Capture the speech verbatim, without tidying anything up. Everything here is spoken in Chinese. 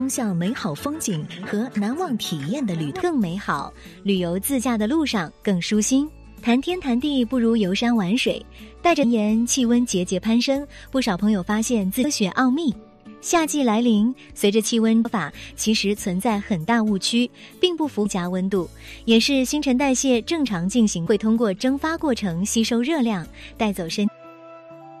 通向美好风景和难忘体验的旅途更美好，旅游自驾的路上更舒心。谈天谈地不如游山玩水，带着盐气温节节攀升，不少朋友发现自科学奥秘。夏季来临，随着气温法其实存在很大误区，并不符加温度，也是新陈代谢正常进行，会通过蒸发过程吸收热量，带走身。